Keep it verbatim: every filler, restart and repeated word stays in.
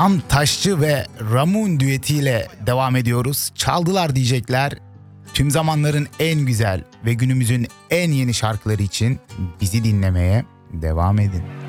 Can Taşçı ve Ramun düetiyle devam ediyoruz. Çaldılar diyecekler. Tüm zamanların en güzel ve günümüzün en yeni şarkıları için bizi dinlemeye devam edin.